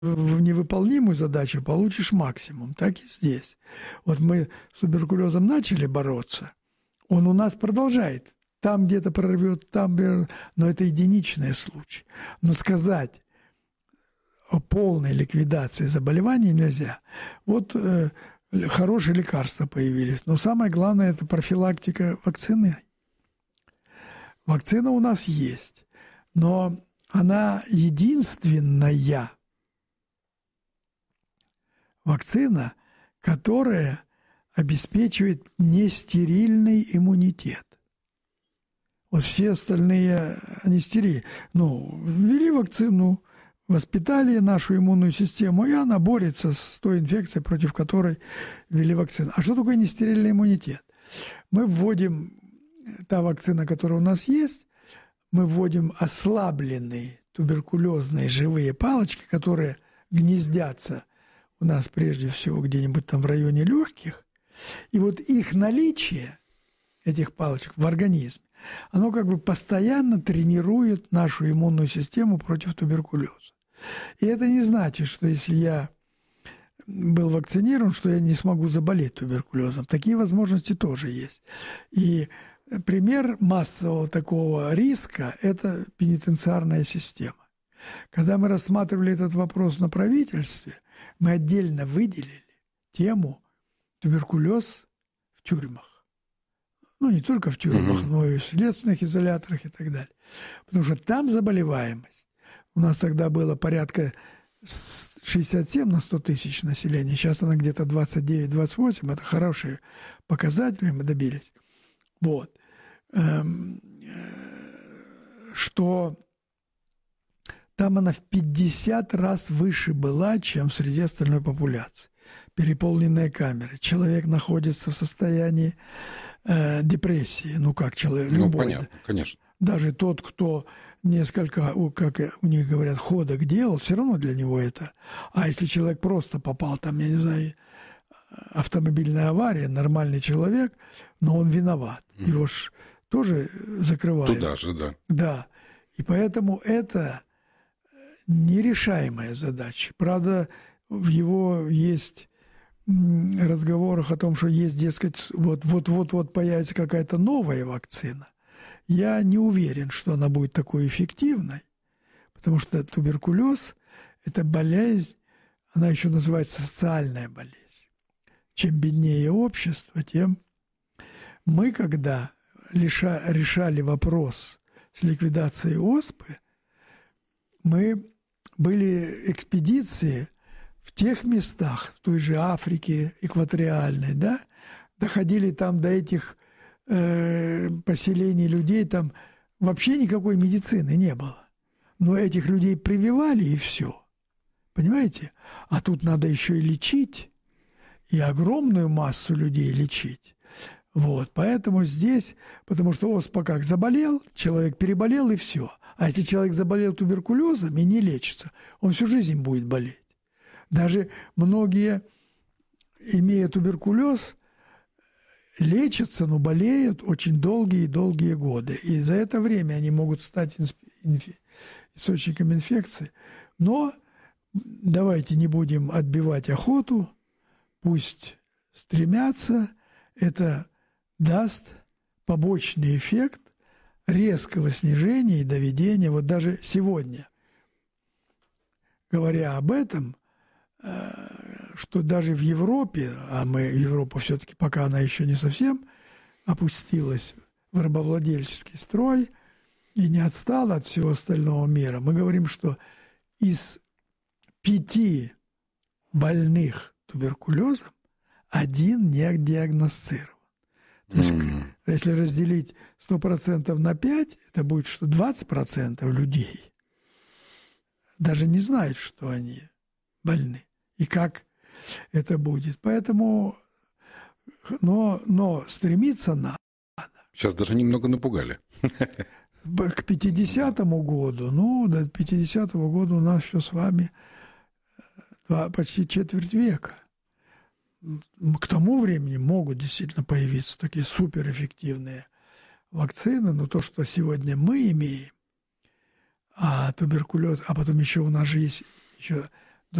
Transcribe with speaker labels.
Speaker 1: невыполнимую задачу, получишь максимум. Так и здесь. Вот мы с туберкулезом начали бороться, он у нас продолжает. Там где-то прорвет, там, но это единичный случай. Но сказать о полной ликвидации заболеваний нельзя. Вот хорошие лекарства появились. Но самое главное – это профилактика вакцины. Вакцина у нас есть, но она единственная вакцина, которая обеспечивает нестерильный иммунитет. Вот все остальные, они стерильны. Ввели вакцину, воспитали нашу иммунную систему, и она борется с той инфекцией, против которой ввели вакцину. А что такое нестерильный иммунитет? Мы вводим, та вакцина, которая у нас есть, мы вводим ослабленные туберкулезные живые палочки, которые гнездятся у нас прежде всего где-нибудь там в районе легких, и вот их наличие, этих палочек в организме, оно как бы постоянно тренирует нашу иммунную систему против туберкулеза. И это не значит, что если я был вакцинирован, что я не смогу заболеть туберкулезом. Такие возможности тоже есть. И пример массового такого риска – это пенитенциарная система. Когда мы рассматривали этот вопрос на правительстве, мы отдельно выделили тему туберкулез в тюрьмах. Не только в тюрьмах, но и в следственных изоляторах и так далее. Потому что там заболеваемость. У нас тогда было порядка 67 на 100 тысяч населения. Сейчас она где-то 29-28. Это хорошие показатели, мы добились. Вот. Что там она в 50 раз выше была, чем среди остальной популяции. Переполненные камеры. Человек находится в состоянии депрессии. Как человек? Любой.
Speaker 2: Понятно, конечно.
Speaker 1: Даже тот, кто несколько, как у них говорят, ходок делал, все равно для него это. А если человек просто попал, там, я не знаю, автомобильная авария, нормальный человек, но он виноват. Его ж тоже закрывают.
Speaker 2: Туда же, да.
Speaker 1: Да. И поэтому это нерешаемая задача. Правда, в его есть разговорах о том, что есть, дескать, вот появится какая-то новая вакцина. Я не уверен, что она будет такой эффективной, потому что туберкулез – это болезнь, она еще называется социальная болезнь. Чем беднее общество, тем мы, когда решали вопрос с ликвидацией оспы, были экспедиции в тех местах, в той же Африке экваториальной, да, доходили там до этих поселений людей, там вообще никакой медицины не было. Но этих людей прививали, и все. Понимаете? А тут надо еще и лечить, и огромную массу людей лечить. Вот, поэтому здесь, потому что оспа как заболел, человек переболел, и все. А если человек заболел туберкулезом и не лечится, он всю жизнь будет болеть. Даже многие, имея туберкулез, лечатся, но болеют очень долгие годы. И за это время они могут стать источником инфекции. Но давайте не будем отбивать охоту, пусть стремятся. Это даст побочный эффект резкого снижения и доведения. Вот даже сегодня, говоря об этом, что даже в Европе, а Европа все-таки пока она еще не совсем опустилась в рабовладельческий строй и не отстала от всего остального мира, мы говорим, что из 5 больных туберкулезом 1 не диагностирован. То есть, если разделить 100% на 5, это будет, что 20% людей даже не знают, что они больны. И как это будет. Поэтому, но стремиться надо.
Speaker 2: Сейчас даже немного напугали.
Speaker 1: К 50-му году, до 50-го года у нас еще с вами почти четверть века. К тому времени могут действительно появиться такие суперэффективные вакцины, но то, что сегодня мы имеем, а туберкулез, а потом еще у нас же есть еще